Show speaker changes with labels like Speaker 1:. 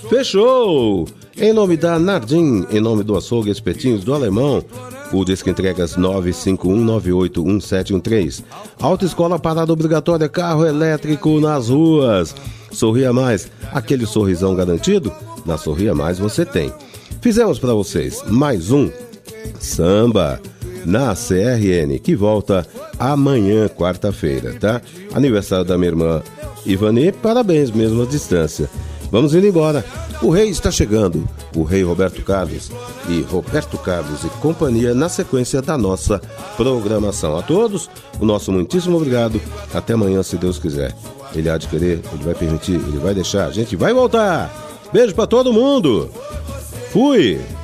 Speaker 1: Fechou! Em nome da Nardim, em nome do Açougue Espetinhos do Alemão, o Disque Entregas 951981713. Autoescola Parada Obrigatória, carro elétrico nas ruas. Sorria Mais, aquele sorrisão garantido? Na Sorria Mais você tem. Fizemos para vocês mais um samba na CRN, que volta amanhã, quarta-feira, tá? Aniversário da minha irmã Ivani, parabéns mesmo à distância. Vamos indo embora. O rei está chegando, o rei Roberto Carlos e companhia na sequência da nossa programação. A todos, o nosso muitíssimo obrigado. Até amanhã, se Deus quiser. Ele há de querer, ele vai permitir, ele vai deixar. A gente vai voltar. Beijo pra todo mundo. Fui.